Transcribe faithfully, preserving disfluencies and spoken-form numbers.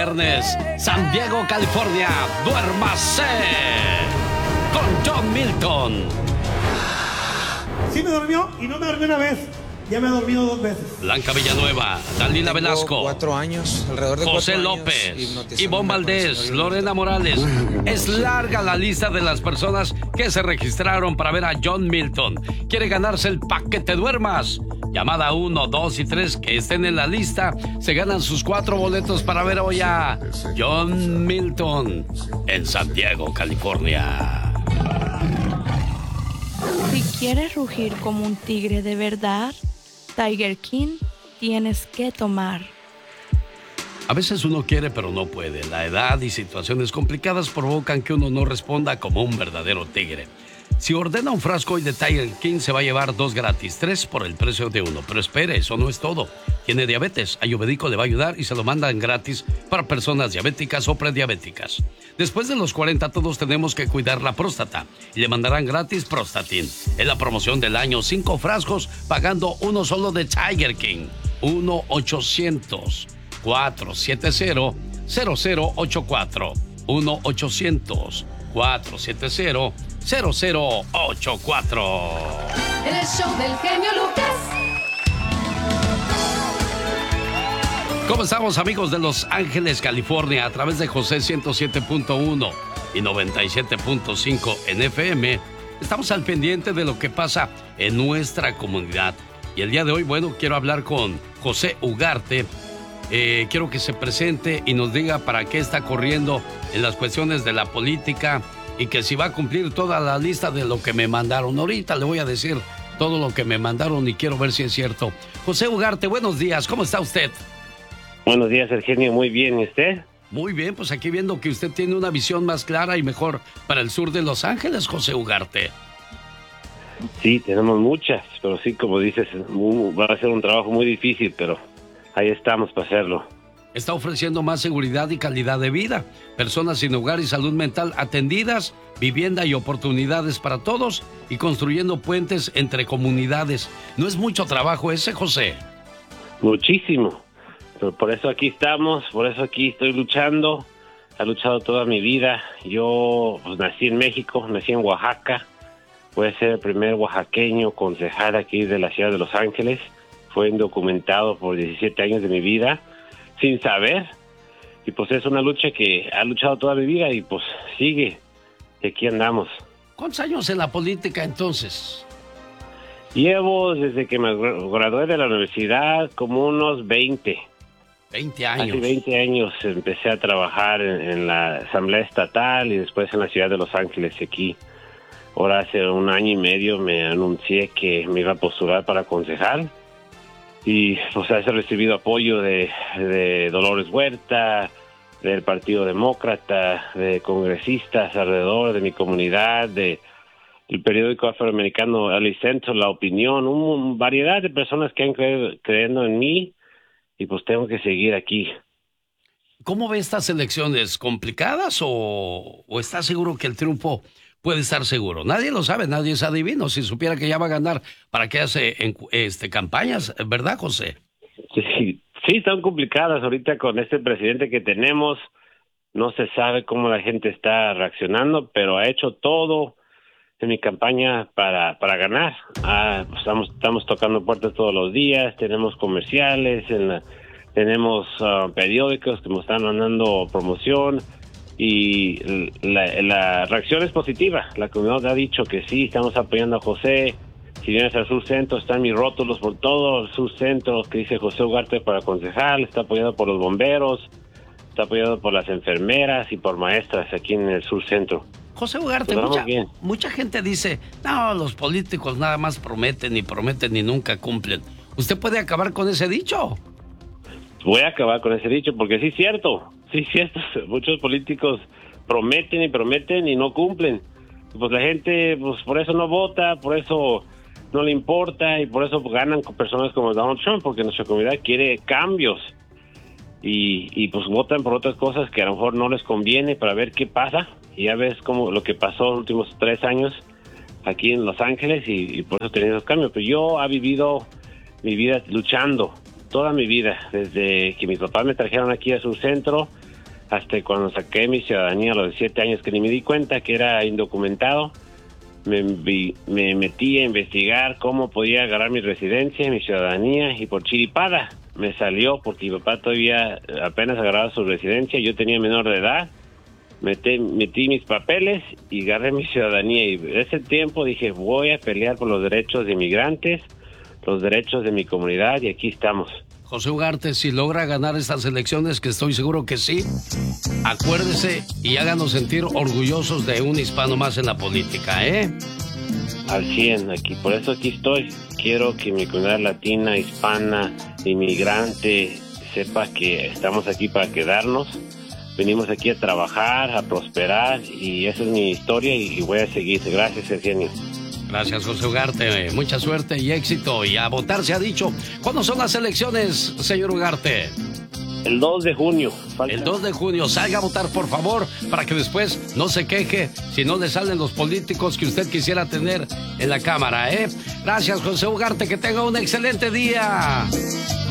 viernes, San Diego, California, duérmase con John Milton. Sí me durmió y no me dormí una vez. Ya me he dormido dos veces. Blanca Villanueva, Dalila Tengo Velasco, cuatro años, alrededor de José cuatro López, años, Ivonne Valdés, Lorena Morales. Es larga la lista de las personas que se registraron para ver a John Milton. ¿Quiere ganarse el paquete duermas? Llamada uno, dos y tres que estén en la lista se ganan sus cuatro boletos para ver hoy a John Milton en San Diego, California. Si quieres rugir como un tigre de verdad, Tiger King tienes que tomar. A veces uno quiere pero no puede. La edad y situaciones complicadas provocan que uno no responda como un verdadero tigre. Si ordena un frasco hoy de Tiger King se va a llevar dos gratis, tres por el precio de uno. Pero espere, eso no es todo. Tiene diabetes, Ayurvédico le va a ayudar y se lo mandan gratis para personas diabéticas o prediabéticas. Después de los cuarenta todos tenemos que cuidar la próstata y le mandarán gratis Prostatin. Es la promoción del año, cinco frascos pagando uno solo de Tiger King. uno ochocientos, cuatrocientos setenta, cero cero ocho cuatro. uno ochocientos, cuatrocientos setenta, cero cero ocho cuatro. El show del genio Lucas. ¿Cómo estamos, amigos de Los Ángeles, California? A través de José ciento siete punto uno y noventa y siete punto cinco en F M. Estamos al pendiente de lo que pasa en nuestra comunidad. Y el día de hoy, bueno, quiero hablar con José Ugarte. Eh, quiero que se presente y nos diga para qué está corriendo en las cuestiones de la política y que si va a cumplir toda la lista de lo que me mandaron. Ahorita le voy a decir todo lo que me mandaron y quiero ver si es cierto. José Ugarte, buenos días. ¿Cómo está usted? Buenos días, Eugenio. Muy bien. ¿Y usted? Muy bien, pues aquí viendo que usted tiene una visión más clara y mejor para el sur de Los Ángeles, José Ugarte. Sí, tenemos muchas, pero sí, como dices, va a ser un trabajo muy difícil, pero ahí estamos para hacerlo. Está ofreciendo más seguridad y calidad de vida, personas sin hogar y salud mental atendidas, vivienda y oportunidades para todos y construyendo puentes entre comunidades. ¿No es mucho trabajo ese, José? Muchísimo, pero por eso aquí estamos, por eso aquí estoy luchando. He luchado toda mi vida. Yo pues, nací en México, nací en Oaxaca. Voy a ser el primer oaxaqueño concejal aquí de la ciudad de Los Ángeles. Fue indocumentado por diecisiete años de mi vida, sin saber. Y pues es una lucha que ha luchado toda mi vida y pues sigue. Y aquí andamos. ¿Cuántos años en la política entonces? Llevo desde que me gradué de la universidad como unos veinte. veinte años. Hace veinte años empecé a trabajar en, en la Asamblea Estatal y después en la ciudad de Los Ángeles aquí. Ahora hace un año y medio me anuncié que me iba a postular para concejal. Y pues he recibido apoyo de, de Dolores Huerta, del Partido Demócrata, de congresistas alrededor de mi comunidad, de el periódico afroamericano L A Central, La Opinión, una variedad de personas que han creído, creyendo en mí y pues tengo que seguir aquí. ¿Cómo ve estas elecciones? ¿Complicadas o, o está seguro que el triunfo puede estar seguro? Nadie lo sabe, nadie es adivino. Si supiera que ya va a ganar, ¿para qué hace en, este, campañas? ¿Verdad, José? Sí, sí, están complicadas ahorita con este presidente que tenemos. No se sabe cómo la gente está reaccionando, pero ha hecho todo en mi campaña para, para ganar. Ah, pues estamos, estamos tocando puertas todos los días, tenemos comerciales, en la, tenemos uh, periódicos que nos están mandando promoción. Y la, la reacción es positiva. La comunidad ha dicho que sí, estamos apoyando a José. Si vienes al Sur Centro, están mis rótulos por todo el Sur Centro que dice José Ugarte para concejal. Está apoyado por los bomberos, está apoyado por las enfermeras y por maestras aquí en el Sur Centro. José Ugarte, mucha, mucha gente dice, no, los políticos nada más prometen y prometen y nunca cumplen. ¿Usted puede acabar con ese dicho? Voy a acabar con ese dicho porque sí es cierto. Sí, es cierto, muchos políticos prometen y prometen y no cumplen. Pues la gente, pues por eso no vota, por eso no le importa y por eso ganan con personas como Donald Trump, porque nuestra comunidad quiere cambios y, y pues votan por otras cosas que a lo mejor no les conviene para ver qué pasa. Y ya ves como lo que pasó los últimos tres años aquí en Los Ángeles y, y por eso tenemos cambios. Pero yo he vivido mi vida luchando toda mi vida, desde que mis papás me trajeron aquí a su centro, hasta cuando saqué mi ciudadanía a los siete años, que ni me di cuenta que era indocumentado. Me, me metí a investigar cómo podía agarrar mi residencia, mi ciudadanía, y por chiripada me salió, porque mi papá todavía apenas agarraba su residencia, yo tenía menor de edad, metí, metí mis papeles y agarré mi ciudadanía, y en ese tiempo dije, voy a pelear por los derechos de inmigrantes, los derechos de mi comunidad, y aquí estamos. José Ugarte, si logra ganar estas elecciones, que estoy seguro que sí, acuérdese y háganos sentir orgullosos de un hispano más en la política, ¿eh? Al cien, aquí, por eso aquí estoy. Quiero que mi comunidad latina, hispana, inmigrante, sepa que estamos aquí para quedarnos. Venimos aquí a trabajar, a prosperar, y esa es mi historia y voy a seguir. Gracias, Eugenio. Gracias, José Ugarte. Mucha suerte y éxito. Y a votar se ha dicho. ¿Cuándo son las elecciones, señor Ugarte? El dos de junio. Falta. El dos de junio. Salga a votar, por favor, para que después no se queje si no le salen los políticos que usted quisiera tener en la Cámara, ¿eh? Gracias, José Ugarte. Que tenga un excelente día.